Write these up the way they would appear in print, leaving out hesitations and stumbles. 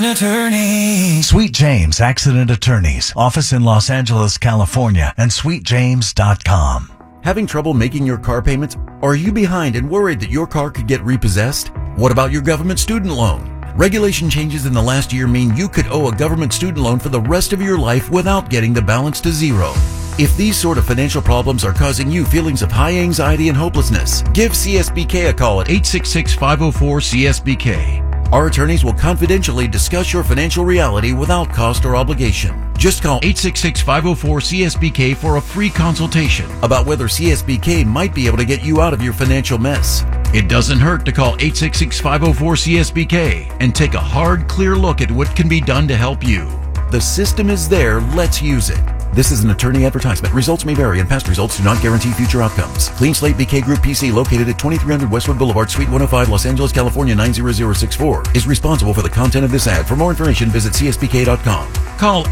Attorney. Sweet James Accident Attorneys. Office in Los Angeles, California, and sweetjames.com. Having trouble making your car payments? Or are you behind and worried that your car could get repossessed? What about your government student loan? Regulation changes in the last year mean you could owe a government student loan for the rest of your life without getting the balance to zero. If these sort of financial problems are causing you feelings of high anxiety and hopelessness, give CSBK a call at 866-504-CSBK. Our attorneys will confidentially discuss your financial reality without cost or obligation. Just call 866-504-CSBK for a free consultation about whether CSBK might be able to get you out of your financial mess. It doesn't hurt to call 866-504-CSBK and take a hard, clear look at what can be done to help you. The system is there. Let's use it. This is an attorney advertisement. Results may vary and past results do not guarantee future outcomes. Clean Slate BK Group PC, located at 2300 Westwood Boulevard, Suite 105, Los Angeles, California 90064, is responsible for the content of this ad. For more information, visit CSBK.com. Call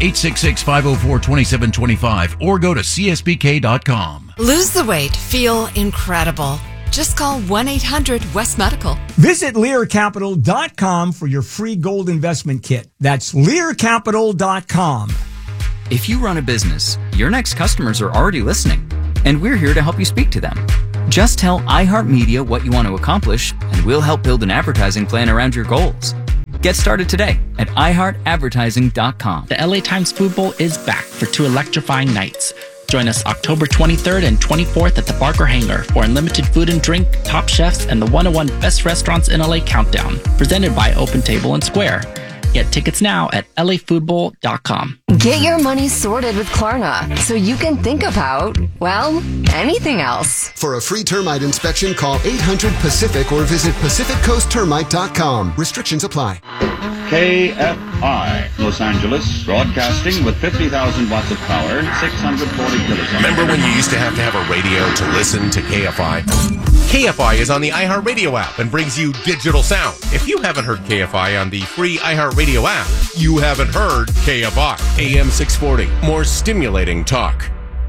866-504-2725 or go to CSBK.com. Lose the weight. Feel incredible. Just call 1-800-WEST-MEDICAL. Visit LearCapital.com for your free gold investment kit. That's LearCapital.com. If you run a business, your next customers are already listening, and we're here to help you speak to them. Just tell iHeartMedia what you want to accomplish, and we'll help build an advertising plan around your goals. Get started today at iHeartAdvertising.com. The LA Times Food Bowl is back for 2 electrifying nights. Join us October 23rd and 24th at the Barker Hangar for unlimited food and drink, top chefs, and the 101 Best Restaurants in LA Countdown, presented by Open Table and Square. Get tickets now at lafoodbowl.com. Get your money sorted with Klarna so you can think about, well, anything else. For a free termite inspection, call 800-PACIFIC or visit PacificCoastTermite.com. Restrictions apply. KFI, Los Angeles, broadcasting with 50,000 watts of power, 640 kilowatts. Remember when you used to have a radio to listen to KFI? KFI is on the iHeartRadio app and brings you digital sound. If you haven't heard KFI on the free iHeartRadio app, you haven't heard KFI. AM 640, more stimulating talk.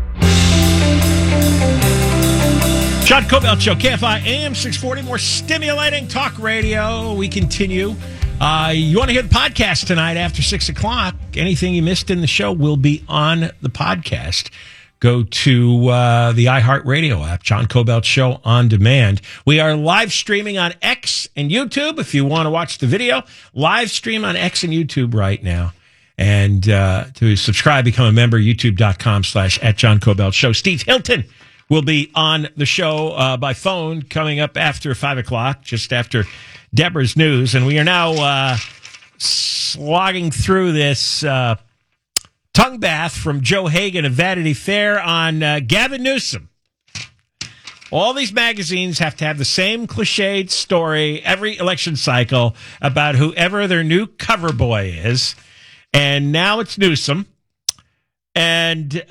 John Cobell Show, KFI, AM 640, more stimulating talk radio. We continue. You want to hear the podcast tonight after 6 o'clock? Anything you missed in the show will be on the podcast. Go to the iHeartRadio app, John Cobell Show on demand. We are live streaming on X and YouTube. If you want to watch the video, live stream on X and YouTube right now. And to subscribe, become a member, youtube.com/@JohnCobellShow. Steve Hilton will be on the show by phone coming up after 5 o'clock, just after Deborah's news. And we are now slogging through this tongue bath from Joe Hagan of Vanity Fair on Gavin Newsom. All these magazines have to have the same cliched story every election cycle about whoever their new cover boy is. And now it's Newsom. And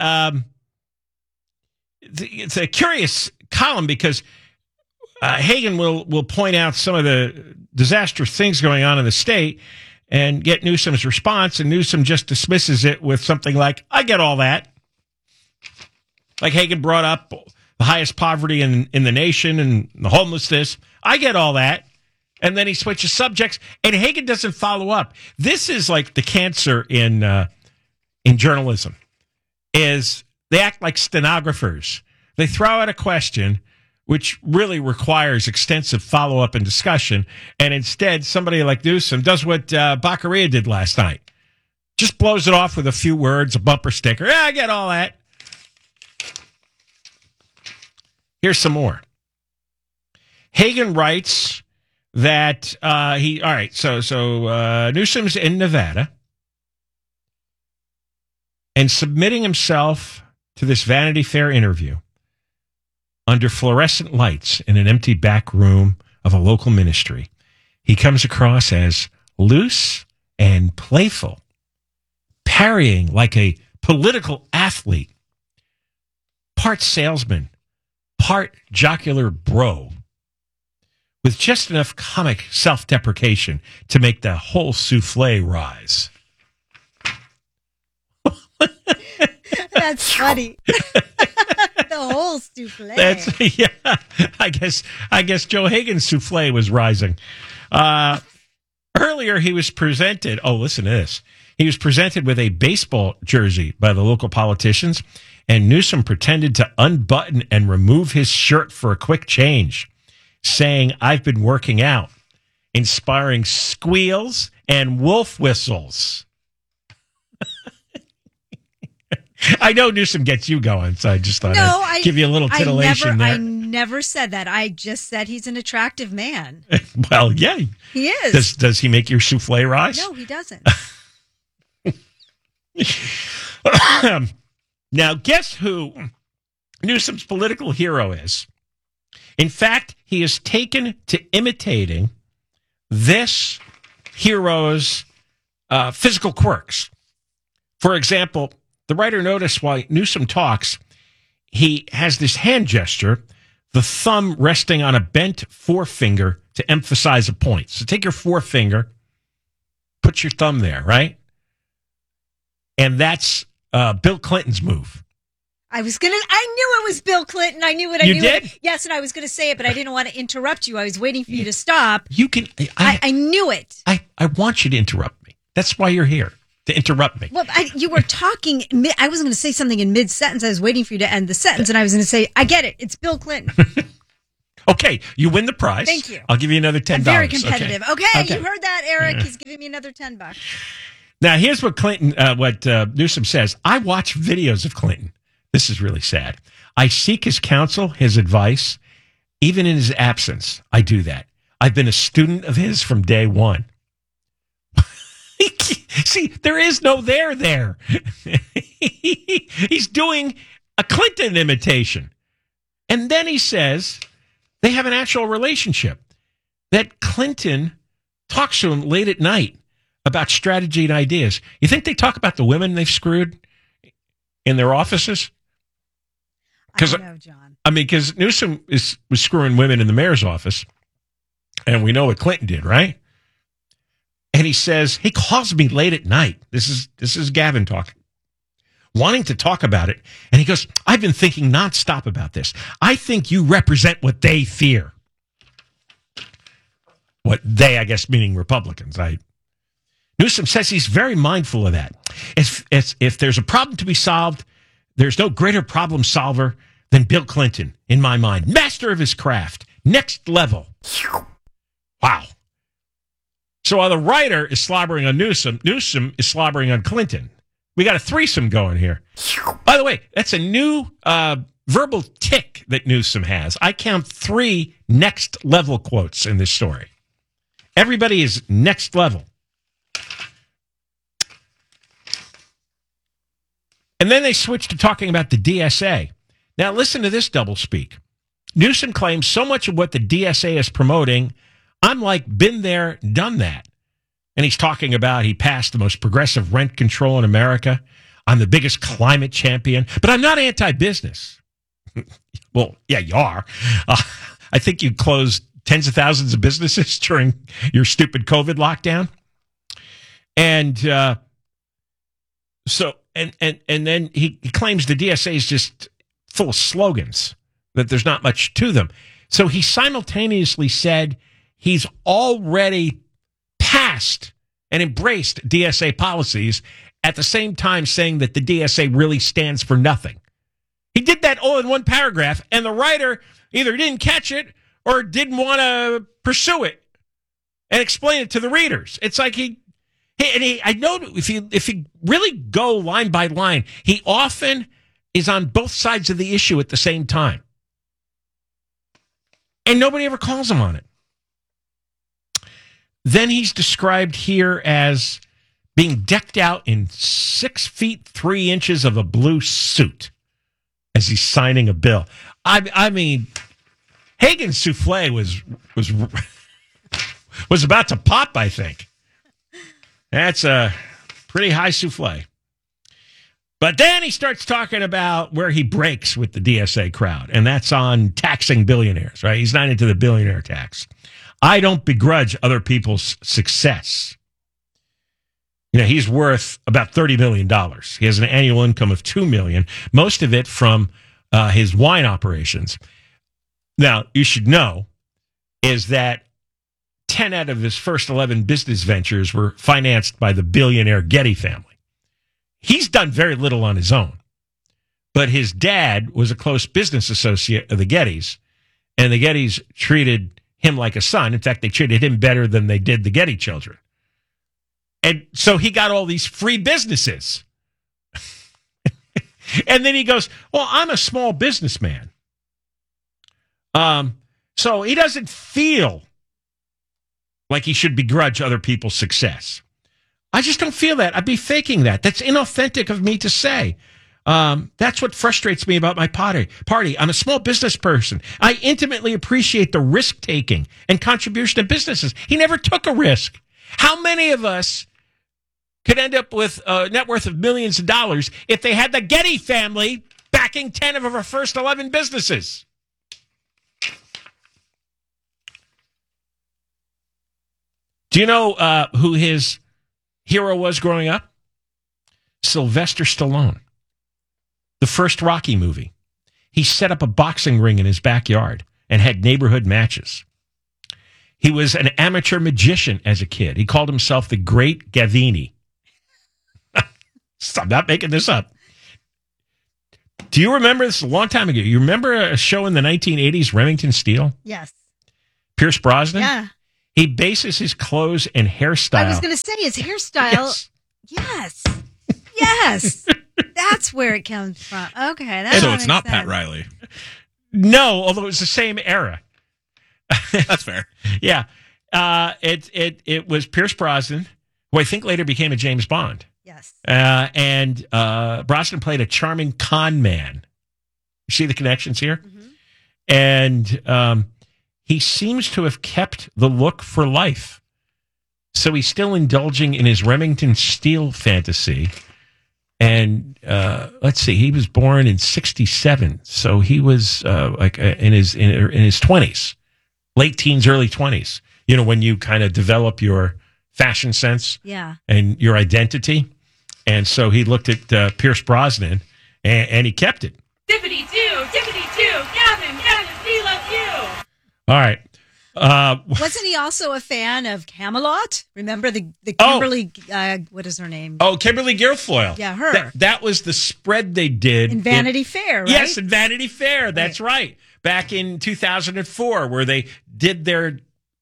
it's a curious column because Hagan will point out some of the disastrous things going on in the state and get Newsom's response, and Newsom just dismisses it with something like, I get all that. Like Hagan brought up the highest poverty in the nation and the homelessness. I get all that. And then he switches subjects, and Hagan doesn't follow up. This is like the cancer in journalism, is they act like stenographers. They throw out a question which really requires extensive follow-up and discussion. And instead, somebody like Newsom does what Baccaria did last night. Just blows it off with a few words, a bumper sticker. Yeah, I get all that. Here's some more. Hagan writes that Newsom's in Nevada and submitting himself to this Vanity Fair interview under fluorescent lights in an empty back room of a local ministry. He comes across as loose and playful, parrying like a political athlete, part salesman, part jocular bro, with just enough comic self-deprecation to make the whole souffle rise. That's funny. The whole souffle. I guess Joe Hagan's souffle was rising. Earlier, he was presented, listen to this. He was presented with a baseball jersey by the local politicians, and Newsom pretended to unbutton and remove his shirt for a quick change, saying, "I've been working out," inspiring squeals and wolf whistles. I know Newsom gets you going, so I just thought I'd give you a little titillation there. I never said that. I just said he's an attractive man. Well, yeah. He is. Does he make your souffle rise? No, he doesn't. Now, guess who Newsom's political hero is? In fact, he is taken to imitating this hero's physical quirks. For example, the writer noticed while Newsom talks, he has this hand gesture, the thumb resting on a bent forefinger to emphasize a point. So take your forefinger, put your thumb there, right? And that's Bill Clinton's move. I knew it was Bill Clinton. I knew it. You did? Yes, and I was going to say it, but I didn't want to interrupt you. I was waiting for you to stop. You can. I knew it. I want you to interrupt me. That's why you're here, to interrupt me. Well, you were talking. I wasn't going to say something in mid-sentence. I was waiting for you to end the sentence, and I was going to say, I get it. It's Bill Clinton. Okay, you win the prize. Thank you. I'll give you another $10. I'm very competitive. Okay, Okay. you heard that, Eric. He's giving me another $10. Now, here's what Newsom says. I watch videos of Clinton. This is really sad. I seek his counsel, his advice, even in his absence. I do that. I've been a student of his from day one. See, there is no there. He's doing a Clinton imitation. And then he says they have an actual relationship, that Clinton talks to him late at night about strategy and ideas. You think they talk about the women they've screwed in their offices? I don't know, John. I mean, because Newsom was screwing women in the mayor's office, and we know what Clinton did, right? And he says, he calls me late at night. This is Gavin talking, wanting to talk about it. And he goes, I've been thinking nonstop about this. I think you represent what they fear. What they, I guess, meaning Republicans. Newsom says he's very mindful of that. If there's a problem to be solved, there's no greater problem solver than Bill Clinton, in my mind. Master of his craft. Next level. Wow. So while the writer is slobbering on Newsom is slobbering on Clinton. We got a threesome going here. By the way, that's a new verbal tick that Newsom has. I count 3 next level quotes in this story. Everybody is next level. And then they switched to talking about the DSA. Now, listen to this doublespeak. Newsom claims so much of what the DSA is promoting, I'm like, been there, done that. And he's talking about he passed the most progressive rent control in America. I'm the biggest climate champion, but I'm not anti-business. Well, yeah, you are. I think you closed tens of thousands of businesses during your stupid COVID lockdown. And And then he claims the DSA is just full of slogans, that there's not much to them. So he simultaneously said he's already passed and embraced DSA policies, at the same time saying that the DSA really stands for nothing. He did that all in one paragraph, and the writer either didn't catch it or didn't want to pursue it and explain it to the readers. It's like I know if you really go line by line, he often is on both sides of the issue at the same time. And nobody ever calls him on it. Then he's described here as being decked out in 6 feet 3 inches of a blue suit as he's signing a bill. I mean, Hagen's souffle was about to pop, I think. That's a pretty high souffle. But then he starts talking about where he breaks with the DSA crowd, and that's on taxing billionaires, right? He's not into the billionaire tax. I don't begrudge other people's success. You know, he's worth about $30 million. He has an annual income of $2 million, most of it from his wine operations. Now, you should know is that 10 out of his first 11 business ventures were financed by the billionaire Getty family. He's done very little on his own, but his dad was a close business associate of the Gettys, and the Gettys treated him like a son. In fact, they treated him better than they did the Getty children. And so he got all these free businesses. And then he goes, well, I'm a small businessman. So he doesn't feel like he should begrudge other people's success. I just don't feel that. I'd be faking that. That's inauthentic of me to say. That's what frustrates me about my party. I'm a small business person. I intimately appreciate the risk-taking and contribution to businesses. He never took a risk. How many of us could end up with a net worth of millions of dollars if they had the Getty family backing 10 of our first 11 businesses? Do you know who his hero was growing up? Sylvester Stallone. The first Rocky movie. He set up a boxing ring in his backyard and had neighborhood matches. He was an amateur magician as a kid. He called himself the Great Gavini. I'm not making this up. Do you remember this a long time ago? You remember a show in the 1980s, Remington Steele? Yes. Pierce Brosnan? Yeah. He bases his clothes and hairstyle. I was going to say his hairstyle. Yes. That's where it comes from. Okay. So it's not Pat Riley. No, although it's the same era. That's fair. Yeah. It was Pierce Brosnan, who I think later became a James Bond. Yes. And Brosnan played a charming con man. You see the connections here? Mm-hmm. And he seems to have kept the look for life. So he's still indulging in his Remington Steele fantasy. And let's see, he was born in 1967. So he was in his 20s, late teens, early 20s. You know, when you kind of develop your fashion sense and your identity. And so he looked at Pierce Brosnan and he kept it. Dippity-doo, Gavin, we love you. All right. Wasn't he also a fan of Camelot? Remember the Kimberly, what is her name? Oh, Kimberly Guilfoyle. Yeah, her. That was the spread they did. In Vanity Fair, right? Yes, in Vanity Fair. That's right. Back in 2004, where they did their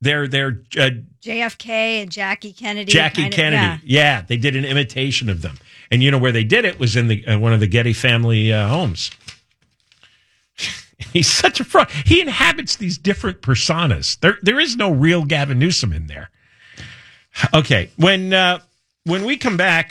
JFK and Jackie Kennedy. Kennedy. Yeah, they did an imitation of them. And you know where they did it was in the one of the Getty family homes. He's such a fraud. He inhabits these different personas. There is no real Gavin Newsom in there. Okay, when we come back,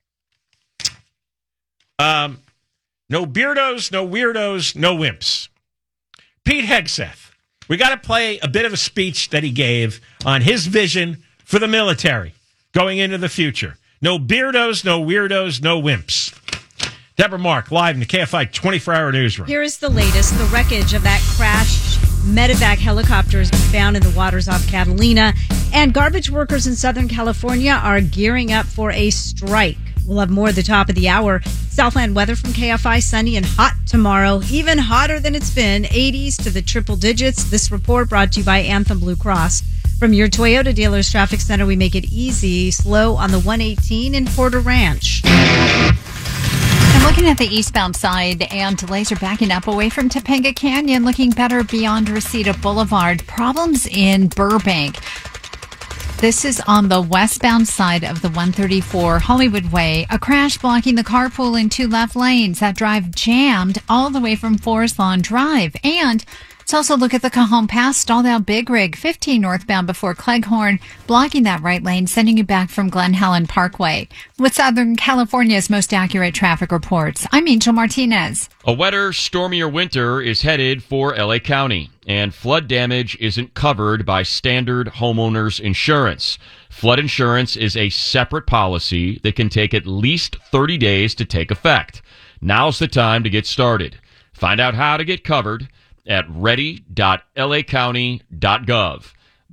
no beardos, no weirdos, no wimps. Pete Hegseth. We got to play a bit of a speech that he gave on his vision for the military going into the future. No beardos, no weirdos, no wimps. Deborah Mark, live in the KFI 24-hour newsroom. Here is the latest. The wreckage of that crashed medevac helicopter has been found in the waters off Catalina, and garbage workers in Southern California are gearing up for a strike. We'll have more at the top of the hour. Southland weather from KFI, sunny and hot tomorrow, even hotter than it's been, 80s to the triple digits. This report brought to you by Anthem Blue Cross. From your Toyota dealer's traffic center, we make it easy, slow on the 118 in Porter Ranch. And looking at the eastbound side, and delays are backing up away from Topanga Canyon, looking better beyond Reseda Boulevard. Problems in Burbank. This is on the westbound side of the 134 Hollywood Way. A crash blocking the carpool in two left lanes. That drive jammed all the way from Forest Lawn Drive. And let's also look at the Cajon Pass, stalled out Big Rig, 15 northbound before Cleghorn, blocking that right lane, sending you back from Glen Helen Parkway. With Southern California's most accurate traffic reports, I'm Angel Martinez. A wetter, stormier winter is headed for LA County, and flood damage isn't covered by standard homeowners insurance. Flood insurance is a separate policy that can take at least 30 days to take effect. Now's the time to get started. Find out how to get covered at ready.lacounty.gov.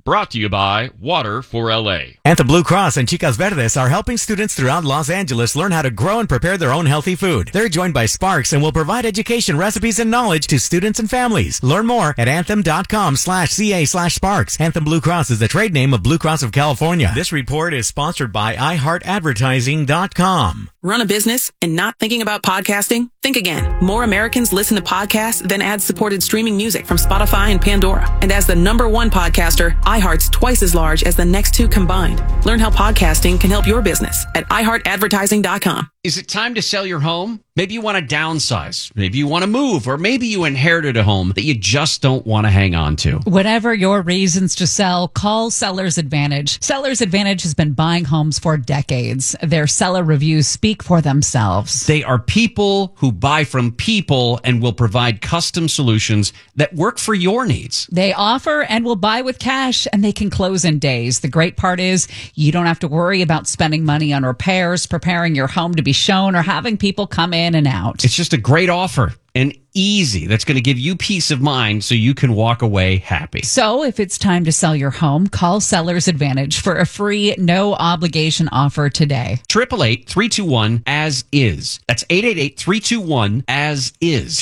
Brought to you by Water for LA. Anthem Blue Cross and Chicas Verdes are helping students throughout Los Angeles learn how to grow and prepare their own healthy food. They're joined by Sparks and will provide education, recipes, and knowledge to students and families. Learn more at anthem.com/ca/Sparks. Anthem Blue Cross is the trade name of Blue Cross of California. This report is sponsored by iHeartAdvertising.com. Run a business and not thinking about podcasting? Think again. More Americans listen to podcasts than ad-supported streaming music from Spotify and Pandora. And as the #1 podcaster, iHeart's twice as large as the next two combined. Learn how podcasting can help your business at iHeartAdvertising.com. Is it time to sell your home? Maybe you want to downsize. Maybe you want to move, or maybe you inherited a home that you just don't want to hang on to. Whatever your reasons to sell, call Seller's Advantage. Seller's Advantage has been buying homes for decades. Their seller reviews speak for themselves. They are people who buy from people and will provide custom solutions that work for your needs. They offer and will buy with cash, and they can close in days. The great part is you don't have to worry about spending money on repairs, preparing your home to be shown, or having people come in and out. It's just a great offer and easy that's going to give you peace of mind so you can walk away happy. So if it's time to sell your home, call Seller's Advantage for a free, no obligation offer today. 888-321-AS-IS. That's 888-321-AS-IS.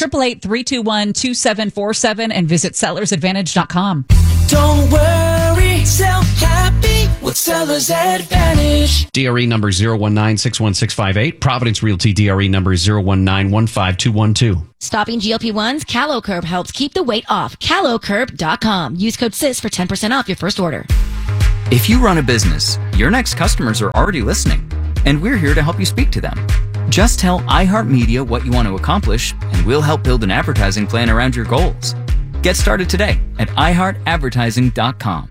888-321-2747 and visit sellersadvantage.com. Don't worry, sell happy with Seller's Advantage. DRE number 019-61658. Providence Realty DRE number 019-15212. Stopping GLP-1s, CaloCurb helps keep the weight off. CaloCurb.com. Use code SIS for 10% off your first order. If you run a business, your next customers are already listening, and we're here to help you speak to them. Just tell iHeartMedia what you want to accomplish, and we'll help build an advertising plan around your goals. Get started today at iHeartAdvertising.com.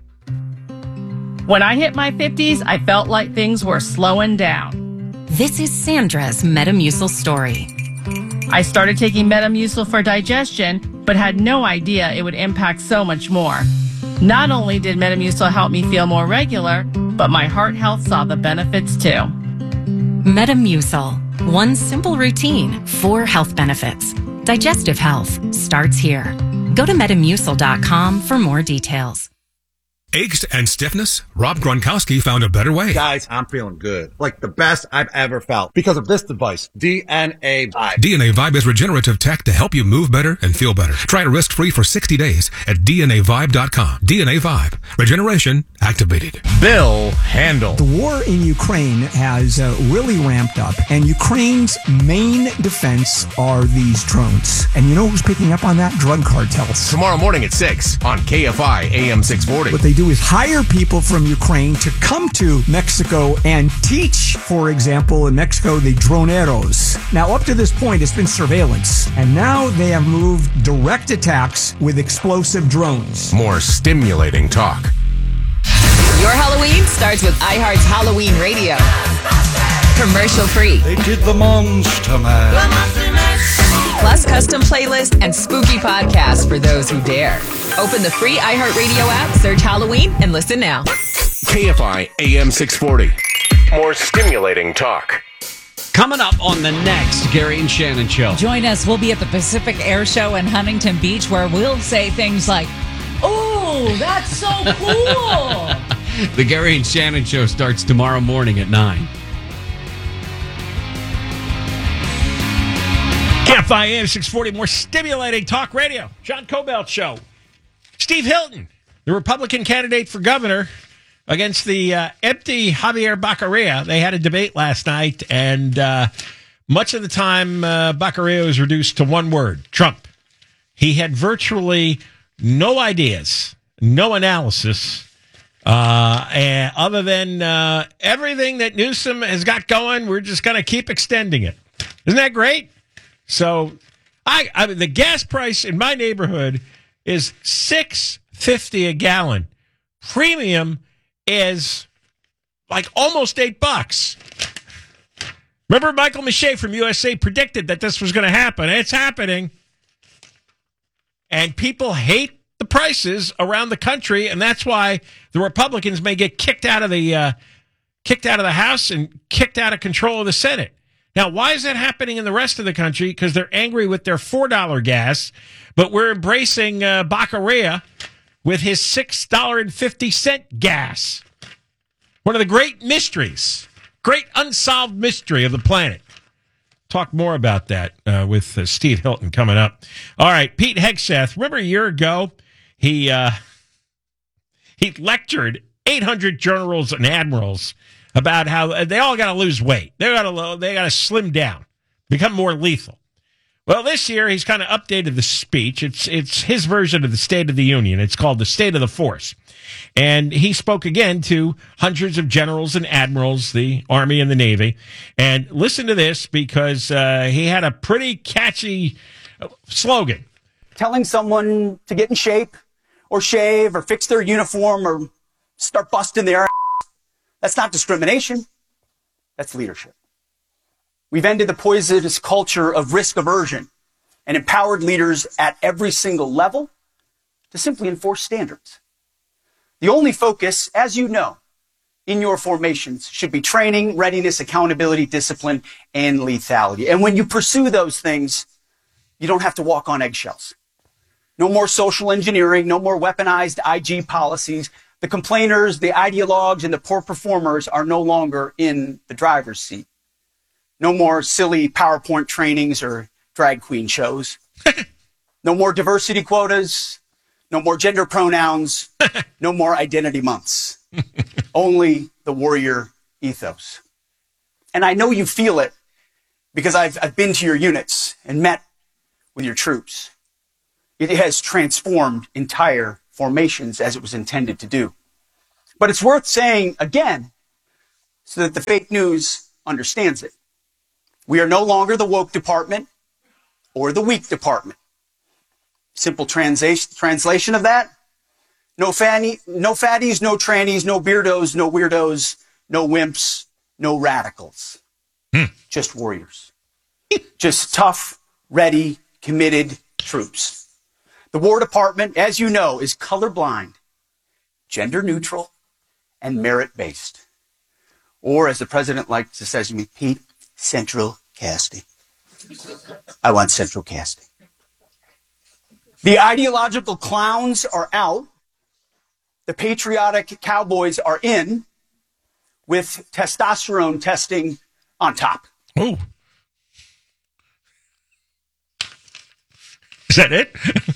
When I hit my 50s, I felt like things were slowing down. This is Sandra's Metamucil story. I started taking Metamucil for digestion, but had no idea it would impact so much more. Not only did Metamucil help me feel more regular, but my heart health saw the benefits too. Metamucil. One simple routine, 4 health benefits. Digestive health starts here. Go to Metamucil.com for more details. Aches and stiffness? Rob Gronkowski found a better way. Guys, I'm feeling good. Like the best I've ever felt because of this device, DNA Vibe. DNA Vibe is regenerative tech to help you move better and feel better. Try it risk-free for 60 days at DNAVibe.com. DNA Vibe. Regeneration activated. Bill Handel. The war in Ukraine has really ramped up, and Ukraine's main defense are these drones. And you know who's picking up on that? Drug cartels. Tomorrow morning at 6 on KFI AM 640. What they do is hire people from Ukraine to come to Mexico and teach, for example, in Mexico, the droneros. Now, up to this point, it's been surveillance. And now they have moved direct attacks with explosive drones. More stimulating talk. Your Halloween starts with iHeart's Halloween Radio. Commercial free. They did the Monster Mash. Plus custom playlists and spooky podcasts for those who dare. Open the free iHeartRadio app, search Halloween, and listen now. KFI AM 640. More stimulating talk. Coming up on the next Gary and Shannon show. Join us. We'll be at the Pacific Air Show in Huntington Beach, where we'll say things like, "Oh, that's so cool." The Gary and Shannon show starts tomorrow morning at 9. KFI AM 640, more stimulating talk radio. John Cobelt Show. Steve Hilton, the Republican candidate for governor, against the empty Javier Baccaria. They had a debate last night, and much of the time, Baccaria was reduced to one word: Trump. He had virtually no ideas, no analysis, and other than everything that Newsom has got going, we're just going to keep extending it. Isn't that great? So, I mean, the gas price in my neighborhood is $6.50 a gallon. Premium is like almost $8. Remember, Michael Maché from USA predicted that this was going to happen. It's happening, and people hate the prices around the country, and that's why the Republicans may get kicked out of the House and kicked out of control of the Senate. Now, why is that happening in the rest of the country? Because they're angry with their $4 gas, but we're embracing Baccaria with his $6.50 gas. One of the great mysteries, great unsolved mystery of the planet. Talk more about that with Steve Hilton coming up. All right, Pete Hegseth. Remember a year ago, he lectured 800 generals and admirals about how they all got to lose weight. They got to slim down, become more lethal. Well, this year he's kind of updated the speech. It's his version of the State of the Union. It's called the State of the Force. And he spoke again to hundreds of generals and admirals, the Army and the Navy. And listen to this, because he had a pretty catchy slogan. Telling someone to get in shape or shave or fix their uniform or start busting their ass, that's not discrimination. That's leadership. We've ended the poisonous culture of risk aversion and empowered leaders at every single level to simply enforce standards. The only focus, as you know, in your formations should be training, readiness, accountability, discipline, and lethality. And when you pursue those things, you don't have to walk on eggshells. No more social engineering, no more weaponized IG policies. The complainers, the ideologues, and the poor performers are no longer in the driver's seat. No more silly PowerPoint trainings or drag queen shows. No more diversity quotas. No more gender pronouns. No more identity months. Only the warrior ethos. And I know you feel it because I've been to your units and met with your troops. It has transformed entire formations as it was intended to do. But it's worth saying again so that the fake news understands it. We are no longer the woke department or the weak department. Simple translation of that: no fatties, no trannies, no beardos, no weirdos, no wimps, no radicals. Just warriors. Just tough, ready, committed troops. The War Department, as you know, is colorblind, gender neutral, and merit-based. Or, as the president likes to say to me, Pete, central casting. I want central casting. The ideological clowns are out. The patriotic cowboys are in, with testosterone testing on top. Oh. Is that it?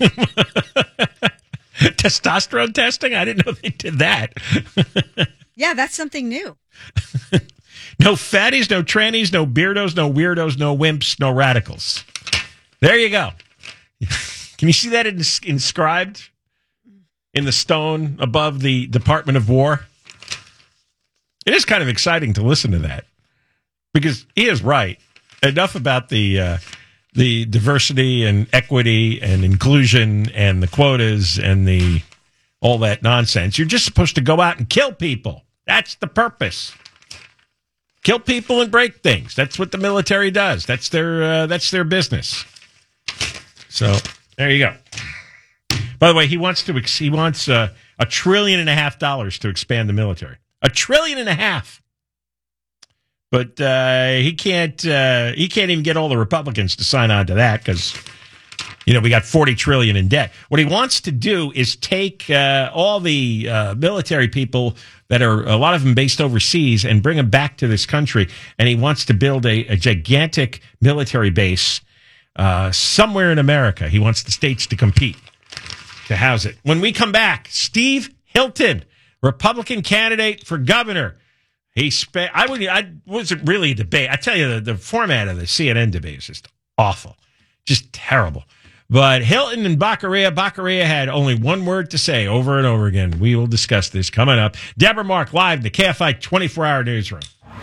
Testosterone testing? I didn't know they did that. Yeah, that's something new. No fatties, no trannies, no beardos, no weirdos, no wimps, no radicals. There you go. Can you see that inscribed in the stone above the Department of War? It is kind of exciting to listen to that, because he is right. Enough about the diversity and equity and inclusion and the quotas and all that nonsense. You're just supposed to go out and kill people. That's the purpose. Kill people and break things. That's what the military does. That's their business. So there you go. By the way, he wants $1.5 trillion to expand the military. $1.5 trillion. But he can't even get all the Republicans to sign on to that, because we got $40 trillion in debt. What he wants to do is take all the military people that are, a lot of them based overseas, and bring them back to this country. And he wants to build a gigantic military base somewhere in America. He wants the states to compete to house it. When we come back, Steve Hilton, Republican candidate for governor. I wasn't really a debate. I tell you, the format of the CNN debate is just awful, just terrible. But Hilton and Baccaria had only one word to say over and over again. We will discuss this coming up. Deborah Mark live in the KFI 24-hour newsroom.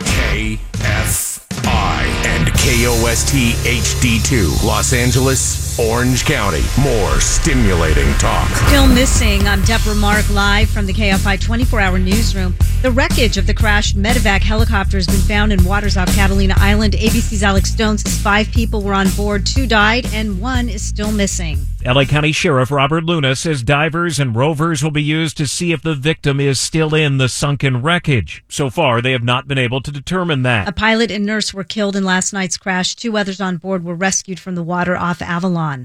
KFI and KOST HD2, Los Angeles, Orange County. More stimulating talk. Still missing. I'm Deborah Mark live from the KFI 24-hour newsroom. The wreckage of the crashed medevac helicopter has been found in waters off Catalina Island. ABC's Alex Stone says 5 people were on board, 2 died, and 1 is still missing. LA County Sheriff Robert Luna says divers and rovers will be used to see if the victim is still in the sunken wreckage. So far, they have not been able to determine that. A pilot and nurse were killed in last night's crash. 2 others on board were rescued from the water off Avalon.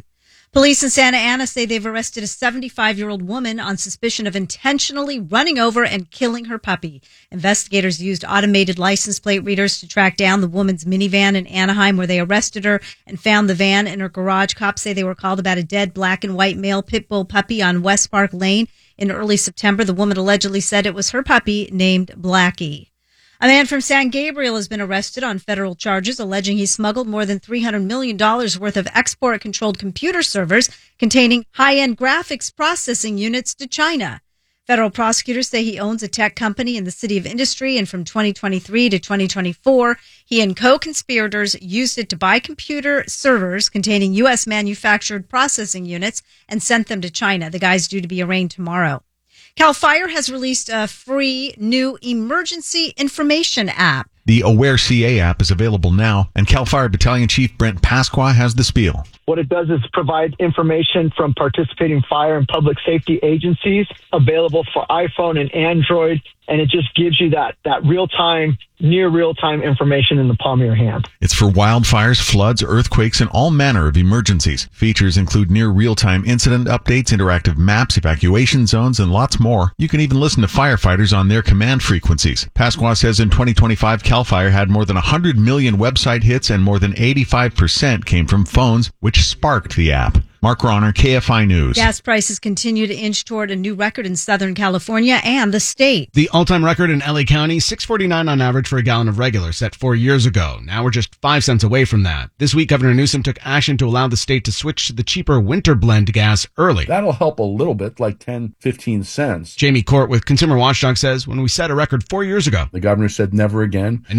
Police in Santa Ana say they've arrested a 75-year-old woman on suspicion of intentionally running over and killing her puppy. Investigators used automated license plate readers to track down the woman's minivan in Anaheim, where they arrested her and found the van in her garage. Cops say they were called about a dead black and white male pit bull puppy on West Park Lane. In early September, the woman allegedly said it was her puppy named Blackie. A man from San Gabriel has been arrested on federal charges alleging he smuggled more than $300 million worth of export-controlled computer servers containing high-end graphics processing units to China. Federal prosecutors say he owns a tech company in the City of Industry, and from 2023 to 2024, he and co-conspirators used it to buy computer servers containing U.S. manufactured processing units and sent them to China. The guy's due to be arraigned tomorrow. CAL FIRE has released a free new emergency information app. The Aware CA app is available now, and CAL FIRE Battalion Chief Brent Pasqua has the spiel. What it does is provide information from participating fire and public safety agencies available for iPhone and Android, and it just gives you that real-time, near real-time information in the palm of your hand. It's for wildfires, floods, earthquakes, and all manner of emergencies. Features include near real-time incident updates, interactive maps, evacuation zones, and lots more. You can even listen to firefighters on their command frequencies. Pasqua says in 2025, CAL FIRE had more than 100 million website hits, and more than 85% came from phones, which sparked the app. Mark Ronner, KFI News. Gas prices continue to inch toward a new record in Southern California and the state. The all-time record in LA County, $6.49 on average for a gallon of regular, set 4 years ago. Now we're just 5 cents away from that. This week, Governor Newsom took action to allow the state to switch to the cheaper winter blend gas early. That'll help a little bit, like 10, 15 cents. Jamie Court with Consumer Watchdog says, when we set a record 4 years ago, the governor said never again.